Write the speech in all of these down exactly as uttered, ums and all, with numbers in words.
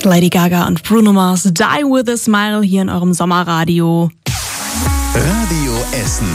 Lady Gaga und Bruno Mars, Die With A Smile hier in eurem Sommerradio. Radio Essen.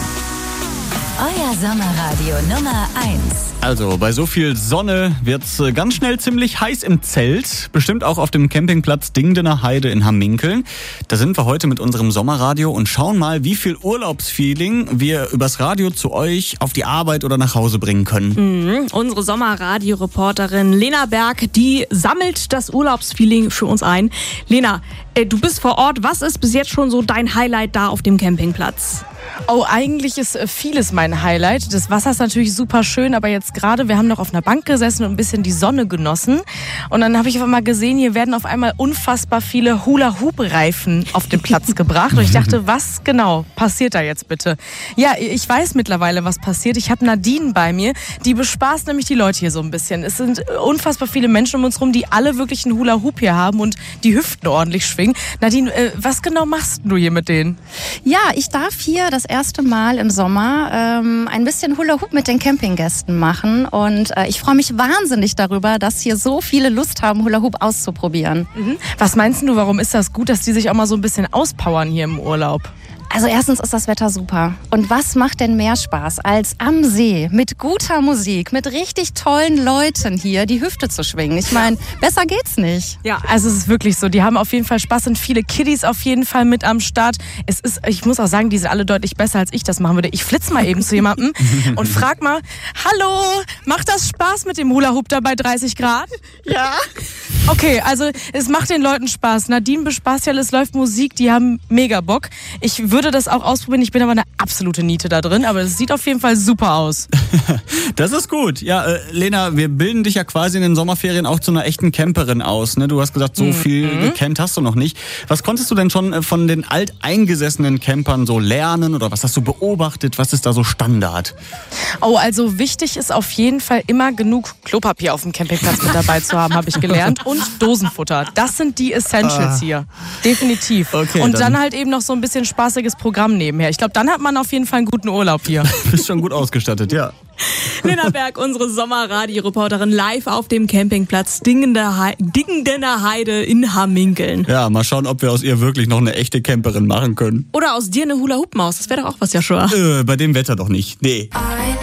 Euer Sommerradio Nummer eins. Also, bei so viel Sonne wird's ganz schnell ziemlich heiß im Zelt. Bestimmt auch auf dem Campingplatz Dingdener Heide in Hamminkeln. Da sind wir heute mit unserem Sommerradio und schauen mal, wie viel Urlaubsfeeling wir übers Radio zu euch auf die Arbeit oder nach Hause bringen können. Mhm. Unsere Sommerradio-Reporterin Lena Berg, die sammelt das Urlaubsfeeling für uns ein. Lena, äh, du bist vor Ort. Was ist bis jetzt schon so dein Highlight da auf dem Campingplatz? Oh, eigentlich ist vieles mein Highlight. Das Wasser ist natürlich super schön, aber jetzt gerade, wir haben noch auf einer Bank gesessen und ein bisschen die Sonne genossen. Und dann habe ich auf einmal gesehen, hier werden auf einmal unfassbar viele Hula-Hoop-Reifen auf den Platz gebracht. Und ich dachte, was genau passiert da jetzt bitte? Ja, ich weiß mittlerweile, was passiert. Ich habe Nadine bei mir, die bespaßt nämlich die Leute hier so ein bisschen. Es sind unfassbar viele Menschen um uns rum, die alle wirklich einen Hula-Hoop hier haben und die Hüften ordentlich schwingen. Nadine, was genau machst du hier mit denen? Ja, ich darf hier das erste Mal im Sommer ähm, ein bisschen Hula-Hoop mit den Campinggästen machen und äh, ich freue mich wahnsinnig darüber, dass hier so viele Lust haben, Hula-Hoop auszuprobieren. Mhm. Was meinst du, warum ist das gut, dass die sich auch mal so ein bisschen auspowern hier im Urlaub? Also erstens ist das Wetter super. Und was macht denn mehr Spaß, als am See mit guter Musik, mit richtig tollen Leuten hier die Hüfte zu schwingen? Ich meine, besser geht's nicht. Ja, also es ist wirklich so. Die haben auf jeden Fall Spaß, sind viele Kiddies auf jeden Fall mit am Start. Es ist, ich muss auch sagen, die sind alle deutlich besser, als ich das machen würde. Ich flitze mal eben zu jemandem und frag mal, hallo, macht das Spaß mit dem Hula-Hoop da bei dreißig Grad? Ja. Okay, also es macht den Leuten Spaß. Nadine bespaßt ja, es läuft Musik, die haben mega Bock. Ich würde das auch ausprobieren, ich bin aber eine absolute Niete da drin, aber es sieht auf jeden Fall super aus. Das ist gut. Ja, äh, Lena, wir bilden dich ja quasi in den Sommerferien auch zu einer echten Camperin aus. Ne? Du hast gesagt, so viel mhm. gecampt hast du noch nicht. Was konntest du denn schon von den alteingesessenen Campern so lernen oder was hast du beobachtet? Was ist da so Standard? Oh, also wichtig ist auf jeden Fall immer genug Klopapier auf dem Campingplatz mit dabei zu haben, habe ich gelernt. Und Dosenfutter. Das sind die Essentials ah. hier. Definitiv. Okay, und dann, dann halt eben noch so ein bisschen spaßiges Programm nebenher. Ich glaube, dann hat man auf jeden Fall einen guten Urlaub hier. Bist schon gut ausgestattet, ja. Lena Berg, unsere Sommerradio-Reporterin, live auf dem Campingplatz Dingdener Heide, Dingdener Heide in Hamminkeln. Ja, mal schauen, ob wir aus ihr wirklich noch eine echte Camperin machen können. Oder aus dir eine Hula-Hoop-Maus. Das wäre doch auch was, Joshua. Äh, bei dem Wetter doch nicht. Nee.